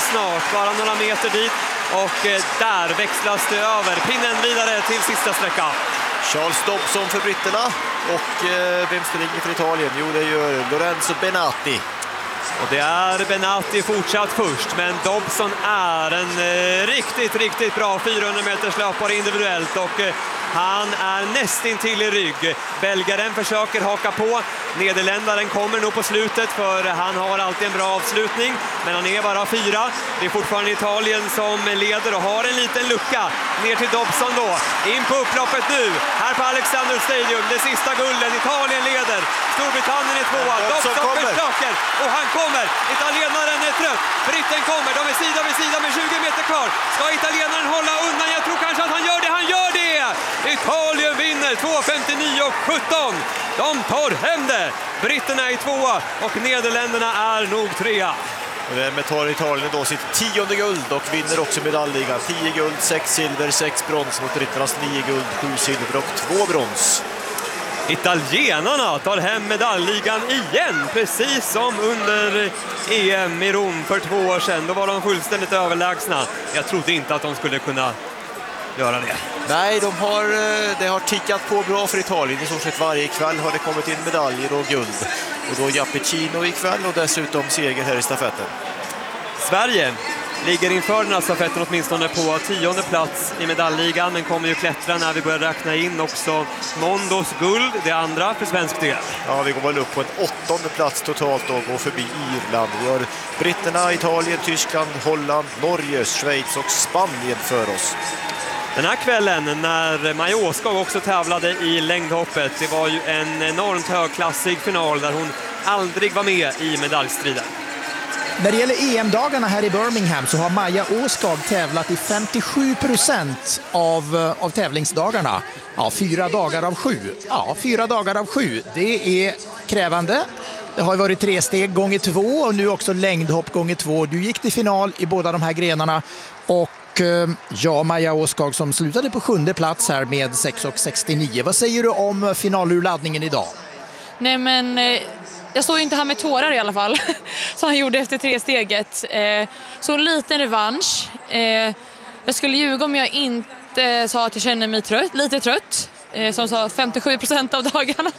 snart, bara några meter dit. Och där växlas det över. Pinnen vidare till sista sträcka. Charles Dobson för britterna. Och vem springer för Italien? Jo, det gör Lorenzo Benatti. Och det är Benatti fortsatt först, men Dobson är en riktigt bra 400 meters löpare individuellt och han är nästintill i rygg. Belgaren försöker haka på. Nederländaren kommer nog på slutet för han har alltid en bra avslutning. Men han är bara 4. Det är fortfarande Italien som leder och har en liten lucka. Ner till Dobson då. In på upploppet nu. Här på Alexander Stadium. Det sista gulden. Italien leder. Storbritannien är 2. Dobson försöker. Och han kommer. Italienaren är trött. Britten kommer. De är sida vid sida med 20 meter kvar. Ska italienaren hålla undan? Jag tror kanske att han gör det. Han gör det! Italien vinner 2:59,17. De tar hem det. Britterna är 2 och Nederländerna är nog 3. Och därmed tar Italien då sitt 10:e guld och vinner också medaljligan. 10 guld, 6 silver, 6 brons mot britternas 9 guld, 7 silver och 2 brons. Italienarna tar hem medaljligan igen, precis som under EM i Rom för 2 år sedan. Då var de fullständigt överlägsna. Jag trodde inte att de skulle kunna göra det. Nej, det har tickat på bra för Italien. I stort sett varje kväll har det kommit in medaljer och guld. Och då Japicino ikväll och dessutom seger här i stafetten. Sverige ligger inför den här stafetten åtminstone på 10:e plats i medaljligan, men kommer ju klättra när vi börjar räkna in också Mondos guld, det andra för svensk del. Ja, vi går väl upp på en 8:e plats totalt och går förbi Irland. Vi har britterna, Italien, Tyskland, Holland, Norge, Schweiz och Spanien för oss. Den här kvällen när Maja Åskog också tävlade i längdhoppet, det var ju en enormt högklassig final där hon aldrig var med i medaljstriden. När det gäller EM-dagarna här i Birmingham så har Maja Åskog tävlat i 57% av tävlingsdagarna. Ja, 4 dagar av 7. Ja, 4 dagar av 7. Det är krävande. Det har varit 3 steg gånger 2 och nu också längdhopp gånger 2. Du gick till final i båda de här grenarna och ja, Maja Åskog som slutade på 7:e plats här med 6:69. Vad säger du om finalurladdningen idag? Nej, men jag såg ju inte här med tårar i alla fall som han gjorde efter 3-steget. Så en liten revansch. Jag skulle ljuga om jag inte sa att jag känner mig lite trött. Som sa 57% av dagarna.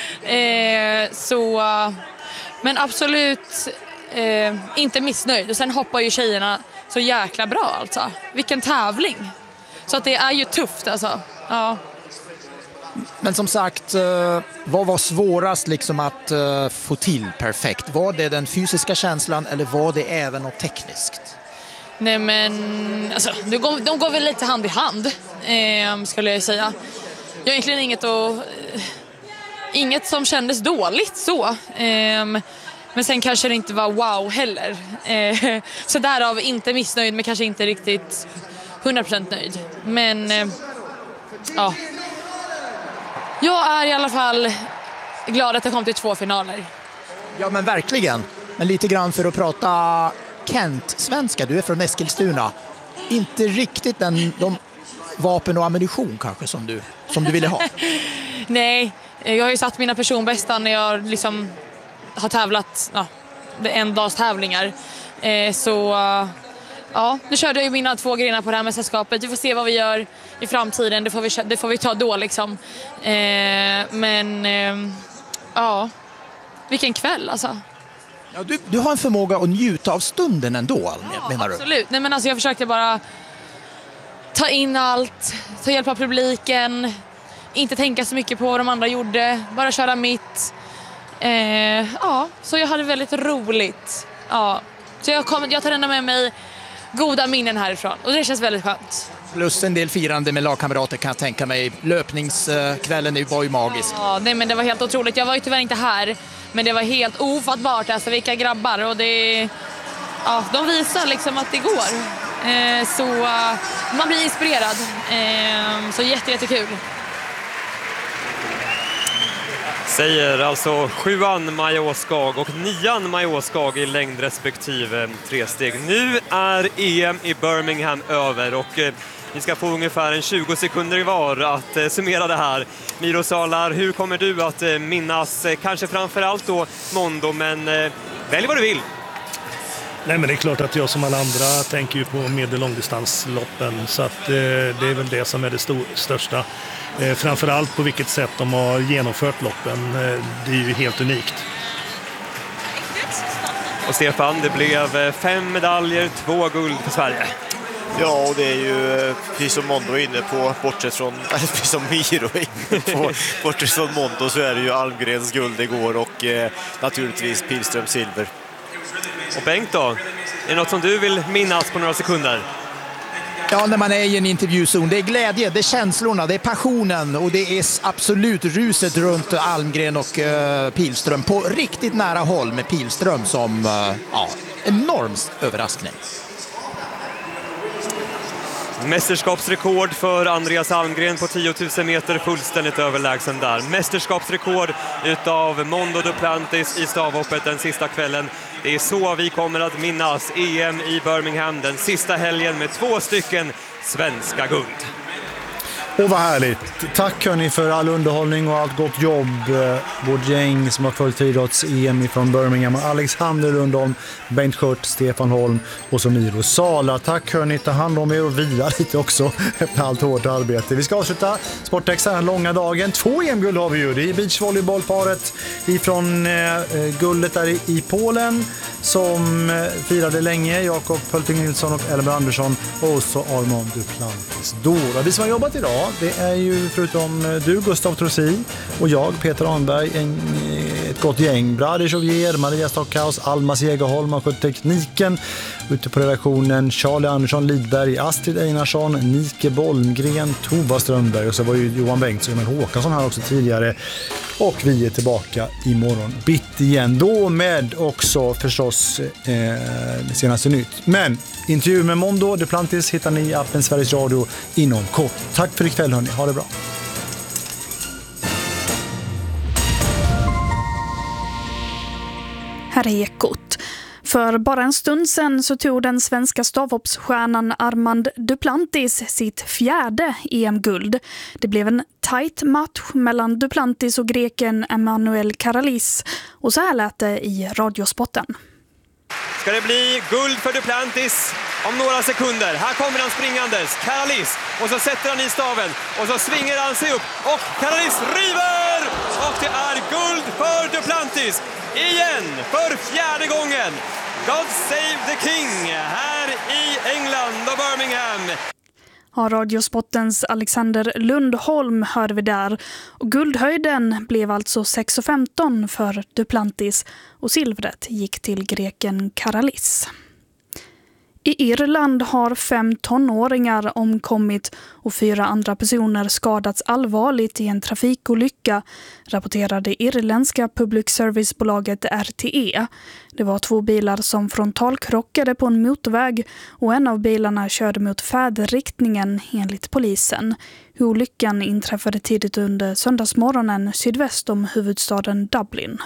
Men absolut inte missnöjd. Och sen hoppar ju tjejerna så jäkla bra alltså. Vilken tävling. Så att det är ju tufft alltså. Ja. Men som sagt, vad var svårast liksom att få till perfekt? Var det den fysiska känslan eller var det även något tekniskt? Nej, men alltså, de går väl lite hand i hand, skulle jag säga. Jag har egentligen inget som kändes dåligt så. Men sen kanske det inte var wow heller. Så därav inte missnöjd, men kanske inte riktigt 100% nöjd. Men ja. Jag är i alla fall glad att jag kom till 2 finaler. Ja, men verkligen. Men lite grann för att prata Kent-svenska. Du är från Eskilstuna. Inte riktigt de vapen och ammunition kanske som du ville ha. Nej, jag har ju satt mina personbästa när jag liksom har tävlat en dags tävlingar. Ja, nu körde jag ju mina 2 grenar på det här mästerskapet. Vi får se vad vi gör i framtiden. Det får vi ta då liksom. Ja, vilken kväll alltså. Ja, du har en förmåga att njuta av stunden ändå, menar du? Absolut. Nej, men alltså, jag försökte bara ta in allt, ta hjälp av publiken, inte tänka så mycket på vad de andra gjorde, bara köra mitt. Ja, så jag hade väldigt roligt. Ja, så jag tar ändå med mig goda minnen härifrån och det känns väldigt skönt. Plus en del firande med lagkamrater kan jag tänka mig. Löpningskvällen var ju magisk. Ja, nej, men det var helt otroligt. Jag var ju tyvärr inte här, men det var helt ofattbart. Alltså vilka grabbar och de visar liksom att det går. Så man blir inspirerad. Så jättekul. Säger alltså 7:an Maja Åskog och 9:an Maja Åskog i längd respektive 3 steg. Nu är EM i Birmingham över och vi ska få ungefär en 20 sekunder var att summera det här. Miro Salar, hur kommer du att minnas kanske framförallt då Mondo, men välj vad du vill. Nej, men det är klart att jag som alla andra tänker ju på medel- och långdistansloppen, så att det är väl det som är det största. Framförallt på vilket sätt de har genomfört loppen. Det är ju helt unikt. Och Stefan, det blev 5 medaljer, 2 guld för Sverige. Ja, och det är ju precis som Mondo är inne på, bortsett från, eller precis som Miro är inne på, bortsett från Mondo så är det ju Almgrens guld igår och naturligtvis Pilström silver. Och Bengt då? Är det något som du vill minnas på några sekunder? Ja, när man är i en intervjuzon, det är glädje, det är känslorna, det är passionen och det är absolut ruset runt Almgren och Pilström på riktigt nära håll med Pilström som enormt överraskning. Mästerskapsrekord för Andreas Almgren på 10 000 meter, fullständigt överlägsen där. Mästerskapsrekord utav Mondo Duplantis i stavhoppet den sista kvällen. Det är så vi kommer att minnas EM i Birmingham den sista helgen med 2 stycken svenska guld. Och vad härligt. Tack hörni för all underhållning och allt gott jobb. Vårt gäng som har följt idrotts-EM från Birmingham. Alexander Lundholm, Bengt Schört, Stefan Holm och så Miro Sala. Tack hörni, ta hand om er och vila lite också efter allt hårt arbete. Vi ska avsluta Sportex här långa dagen. 2 EM-guld har vi ju. Det är beachvolleybollparet ifrån guldet där i Polen som firade länge. Jakob Pölting Nilsson och Elmer Andersson och så Armand Duplantis. Vi som har jobbat idag, det är ju förutom du, Gustav Trossi och jag, Peter Arnberg, ett gott gäng. Brady Jovier, Maria Stockhaus, Alma Segerholm har skött tekniken. Ute på redaktionen Charlie Andersson Lidberg, Astrid Einarsson, Nike Bolmgren, Tova Strömberg och så var ju Johan Bengtsson och Håkansson här också tidigare. Och vi är tillbaka imorgon bitt igen. Då med också förstås senaste nytt. Men intervju med Mondo Duplantis hittar ni i appen Sveriges Radio inom kort. Tack för ikväll hörni, ha det bra. Här är Ekot. För bara en stund sedan så tog den svenska stavhoppsstjärnan Armand Duplantis sitt 4:e EM-guld. Det blev en tight match mellan Duplantis och greken Emanuel Karalis. Och så här lät det i radiospotten. Ska det bli guld för Duplantis om några sekunder? Här kommer han springandes, Karalis, och så sätter han i staven och så svingar han sig upp och Karalis river! Och det är guld för Duplantis igen för 4:e gången. God save the King här i England och Birmingham. Ja, radiospottens Alexander Lundholm hörde vi där. Och guldhöjden blev alltså 6,15 för Duplantis och silvret gick till greken Karalis. I Irland har 5 tonåringar omkommit och 4 andra personer skadats allvarligt i en trafikolycka, rapporterade irländska public servicebolaget RTE. Det var 2 bilar som frontalkrockade på en motorväg och en av bilarna körde mot färdriktningen enligt polisen. Olyckan inträffade tidigt under söndagsmorgonen sydväst om huvudstaden Dublin.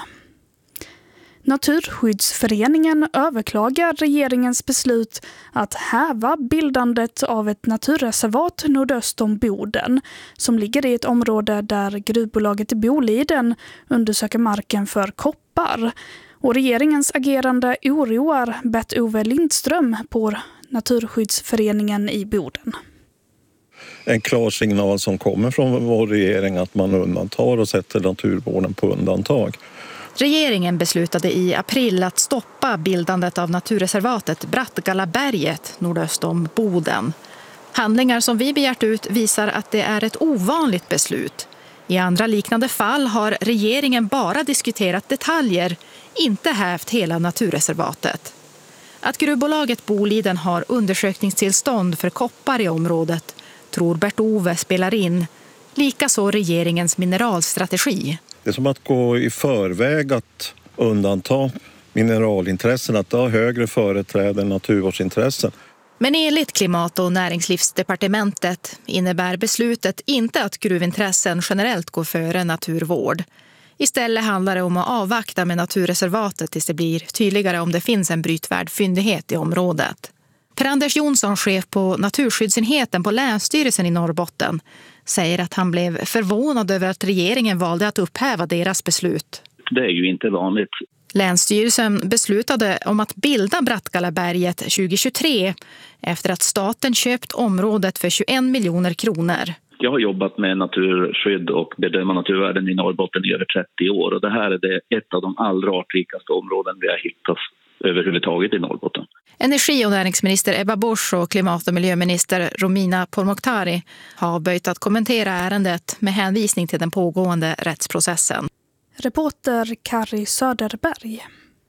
Naturskyddsföreningen överklagar regeringens beslut att häva bildandet av ett naturreservat nordöst om Boden som ligger i ett område där gruvbolaget Boliden undersöker marken för koppar. Och regeringens agerande oroar Bert-Ove Lindström på Naturskyddsföreningen i Boden. En klar signal som kommer från vår regering att man undantar och sätter naturvården på undantag. Regeringen beslutade i april att stoppa bildandet av naturreservatet Brattgallaberget nordöst om Boden. Handlingar som vi begärt ut visar att det är ett ovanligt beslut. I andra liknande fall har regeringen bara diskuterat detaljer, inte hävt hela naturreservatet. Att gruvbolaget Boliden har undersökningstillstånd för koppar i området tror Bert-Ove spelar in. Likaså regeringens mineralstrategi. Det är som att gå i förväg att undanta mineralintressen, att det har högre företräde än naturvårdsintressen. Men enligt Klimat- och näringslivsdepartementet innebär beslutet inte att gruvintressen generellt går före naturvård. Istället handlar det om att avvakta med naturreservatet tills det blir tydligare om det finns en brytvärd fyndighet i området. Per-Anders Jonsson, chef på naturskyddsenheten på Länsstyrelsen i Norrbotten, säger att han blev förvånad över att regeringen valde att upphäva deras beslut. Det är ju inte vanligt. Länsstyrelsen beslutade om att bilda Brattgalaberget 2023 efter att staten köpt området för 21 miljoner kronor. Jag har jobbat med naturskydd och bedöma naturvärden i Norrbotten i över 30 år. Och det här är ett av de allra artrikaste områden vi har hittat överhuvudtaget i Norrbotten. Energi- och näringsminister Ebba Busch och klimat- och miljöminister Romina Pourmokhtari har böjt att kommentera ärendet med hänvisning till den pågående rättsprocessen. Reporter Kari Söderberg.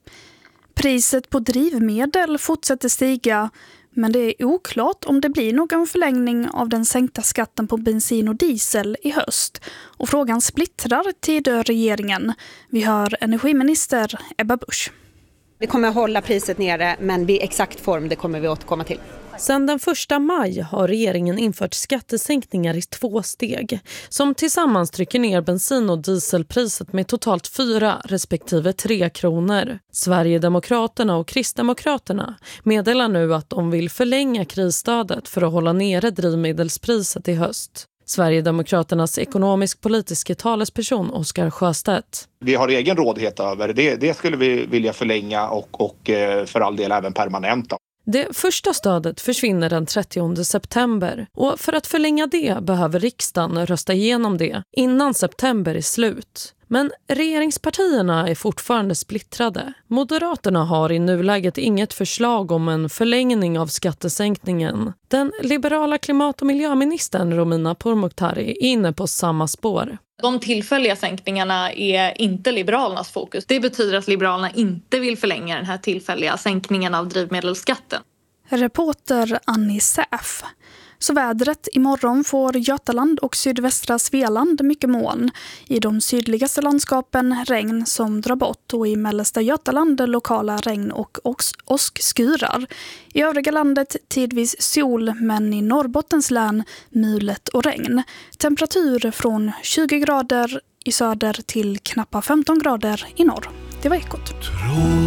Priset på drivmedel fortsätter stiga, men det är oklart om det blir någon förlängning av den sänkta skatten på bensin och diesel i höst. Och frågan splittrar Tidöregeringen. Vi hör energiminister Ebba Busch. Vi kommer att hålla priset nere, men vid exakt form det kommer vi återkomma till. Sedan den 1 maj har regeringen infört skattesänkningar i 2 steg som tillsammans trycker ner bensin- och dieselpriset med totalt 4 respektive 3 kronor. Sverigedemokraterna och Kristdemokraterna meddelar nu att de vill förlänga krisstödet för att hålla nere drivmedelspriset i höst. Sverigedemokraternas ekonomisk-politiska talesperson Oskar Sjöstedt. Vi har egen rådighet över det. Det skulle vi vilja förlänga och för all del även permanenta. Det första stödet försvinner den 30 september och för att förlänga det behöver riksdagen rösta igenom det innan september är slut. Men regeringspartierna är fortfarande splittrade. Moderaterna har i nuläget inget förslag om en förlängning av skattesänkningen. Den liberala klimat- och miljöministern Romina Pourmokhtari är inne på samma spår. De tillfälliga sänkningarna är inte Liberalernas fokus. Det betyder att Liberalerna inte vill förlänga den här tillfälliga sänkningen av drivmedelsskatten. Reporter Annie Säf. Så vädret imorgon får Götaland och sydvästra Svealand mycket moln. I de sydligaste landskapen regn som drar bort och i mellersta Götaland lokala regn och åskskurar. I övriga landet tidvis sol, men i Norrbottens län mulet och regn. Temperatur från 20 grader i söder till knappa 15 grader i norr. Det var Ekot.